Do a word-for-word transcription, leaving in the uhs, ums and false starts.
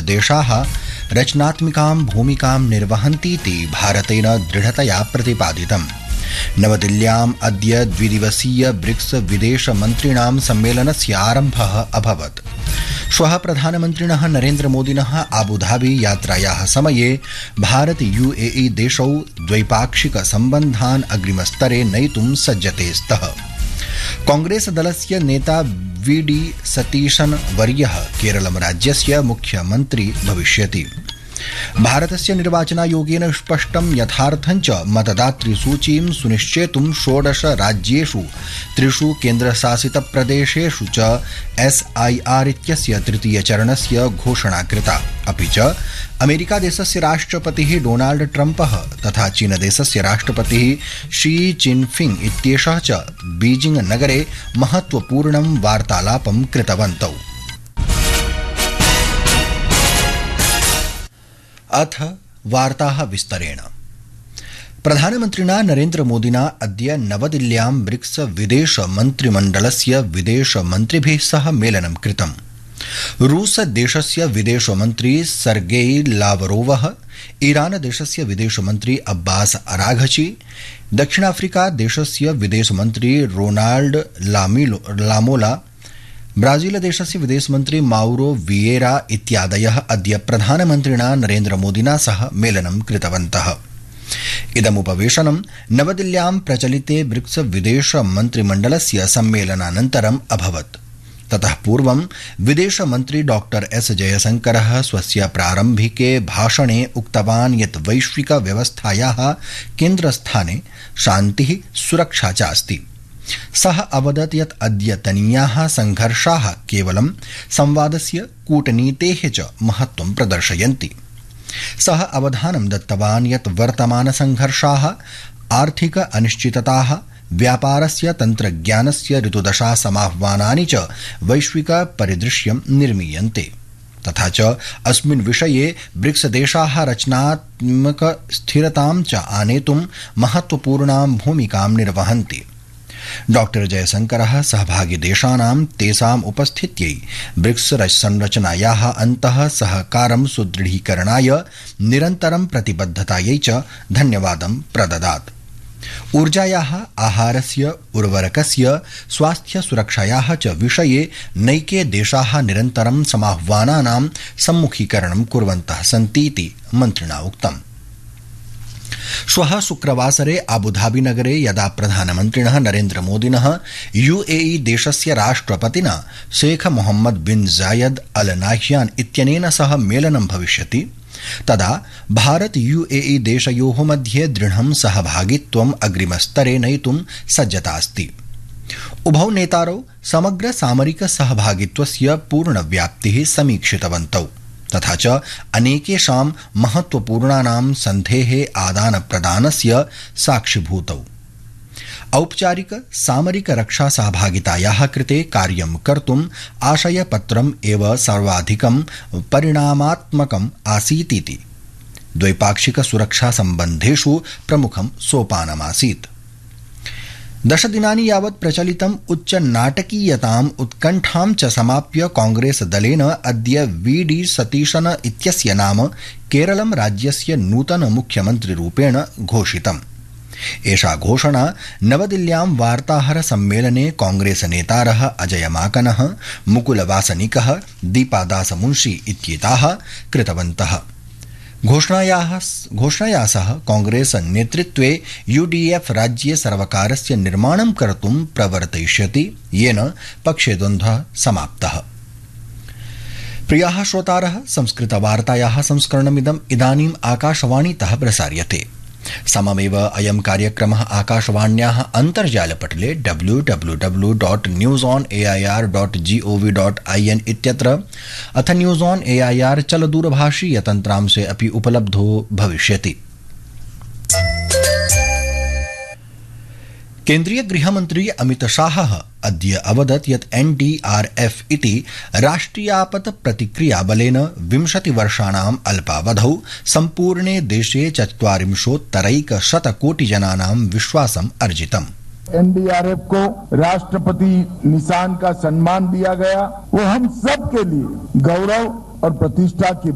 देशाः रचनात्मिकां भूमिकां निर्वहन्तीति भारतेन दृढतया प्रतिपादितम्। नवदिल्ल्याम् अद्य द्विदिवसीय ब्रिक्स विदेशमन्त्रिणां सम्मेलनस्य आरम्भः अभवत्। श्वः प्रधानमन्त्रिणः नरेन्द्रमोदिनः आबुधाबी यात्रायाः समये भारत यूएई देशौ द्वैपाक्षिक सम्बन्धान् अग्रिमस्तरे नयितुं सज्जते स्तः। कांग्रेस दलस्य नेता वी डी सतीशन् वर्यः केरलं राज्यस्य मुख्यमन्त्री भविष्यति। भारतस्य निर्वाचनायोगेन स्पष्टं यथार्थञ्च मतदातृसूचीं सुनिश्चेतुं षोडश राज्येषु त्रिषु केन्द्रशासितप्रदेशेषु च एस आई आर इत्यस्य तृतीयचरणस्य घोषणा कृता। अपि च अमेरिकादेशस्य राष्ट्रपतिः डोनाल्ड ट्रम्पः तथा चीनदेशस्य राष्ट्रपतिः शी जिनफिंग इत्येषः च बीजिंग नगरे महत्वपूर्णं वार्तालापं कृतवन्तौ। अथ वार्ताः विस्तरेण। प्रधानमन्त्रिणा नरेन्द्रमोदिना अद्य नवदिल्ल्यां ब्रिक्स विदेश मन्त्रिमण्डलस्य विदेशमन्त्रिभिः सह मेलनं कृतम्। रूस देशस्य विदेशमन्त्री सर्गेई लावरोवः, ईरान देशस्य विदेशमन्त्री अब्बास अराघची, दक्षिणाफ्रिका देशस्य विदेशमन्त्री रोनाल्ड लामोला, ब्राजील देशस्य विदेशमन्त्री माउरो वियेरा इत्यादयः अद्य प्रधानमन्त्रिणा नरेन्द्रमोदिना सह मेलनं कृतवन्तः। इदमुपवेशनं नवदिल्ल्यां प्रचलिते ब्रिक्स विदेश मन्त्रिमण्डलस्य सम्मेलनानन्तरम् अभवत्। ततः पूर्वं विदेशमन्त्री डॉक्टर एस जयशंकरः स्वस्य प्रारम्भिके भाषणे उक्तवान् यत् वैश्विक व्यवस्थायाः केन्द्रस्थाने शान्तिः सुरक्षा च अस्ति। सः अवदत् यत् अद्यतनीयाः संघर्षाः केवलं संवादस्य कूटनीतेः च महत्त्वं प्रदर्शयन्ति। सः अवधानं दत्तवान् यत् वर्तमानसंघर्षाः आर्थिक अनिश्चितताः, व्यापारस्य तन्त्रज्ञानस्य ऋतुदशा समाह्वानानि च वैश्विक परिदृश्यं निर्मीयन्ते। तथा च अस्मिन् विषये ब्रिक्स देशाः रचनात्मक स्थिरतां च आनेतुं महत्त्वपूर्णां भूमिकां निर्वहन्ति। डॉक्टर जयशंकरः सहभागी देशानां तेषाम् उपस्थित्यै ब्रिक्स संरचनायाः अन्तः सहकारं सुदृढीकरणाय निरन्तरं प्रतिबद्धतायै च धन्यवादं प्रददात्। ऊर्जायाः, आहारस्य, उर्वरकस्य, स्वास्थ्य सुरक्षायाः च विषये नैके देशाः निरन्तरं समाह्वानानां सम्मुखीकरणं कुर्वन्तः सन्तीति मन्त्रिणा उक्तम्। श्वः शुक्रवासरे आबुधाबी नगरे यदा प्रधानमन्त्रिणः नरेन्द्रमोदिनः यूएई देशस्य राष्ट्रपतिना शेख मोहम्मद बिन जायद अल नाह्यान इत्यनेन सह मेलनं भविष्यति, तदा भारत यूएई देशयोः मध्ये दृढं सहभागित्वम् अग्रिमस्तरे नयितुं सज्जता अस्ति। उभौ नेतारौ समग्र सामरिक सहभागित्वस्य पूर्णव्याप्तिः समीक्षितवन्तौ तथा च अनेकेषां महत्त्वपूर्णानां सन्धेः आदानप्रदानस्य साक्षिभूतौ। औपचारिक सामरिक रक्षा सहभागितायाः कृते कार्यं कर्तुम् आशयपत्रम् एव सर्वाधिकं परिणामात्मकम् आसीतीति द्वैपाक्षिक सुरक्षा सम्बन्धेषु प्रमुखं सोपानमासीत्। दशदिनानि यावत् प्रचलितम् उच्च नाटकीयताम् उत्कण्ठां च समाप्य कांग्रेस दलेन अद्य वी डी सतीशन इत्यस्य नाम केरलं राज्यस्य नूतन मुख्यमन्त्रिरूपेण घोषितम्। एषा घोषणा नवदिल्ल्यां वार्ताहर सम्मेलने कांग्रेस नेतारः अजय माकनः, मुकुल वासनिकः, दीपादास मुंशी इत्येताः कृतवन्तः। घोषणायाः घोषणया सह कांग्रेस नेतृत्वे यूडीएफ राज्ये सर्वकारस्य निर्माणं कर्तुं प्रवर्तयिष्यति, येन पक्षे द्वन्द्वः समाप्तः। प्रियाः श्रोतारः, संस्कृतवार्तायाः संस्करणमिदम् इदानीम् आकाशवाणीतः प्रसार्यते। सममेव अयं कार्यक्रमः आकाशवाण्याः अन्तर्जालपटले W W W dot news on A I R dot G O V dot I N इत्यत्र अथ news on A I R चलदूरभाषीय तन्त्रांशे अपि उपलब्धो भविष्यति। केन्द्रीय गृहमन्त्री अमित शाहः अद्य अवदत् यत् एन डी आर एफ इति राष्ट्रियापत् प्रतिक्रियाबलेन विंशतिवर्षाणाम् अल्पावधौ सम्पूर्णे देशे चत्वारिंशोत्तरैकशतकोटिजनानां विश्वासम् अर्जितम्। एन डी आर एफ को राष्ट्रपति निशान का सम्मान दिया गया, वो हम सब के लिए गौरव और प्रतिष्ठा की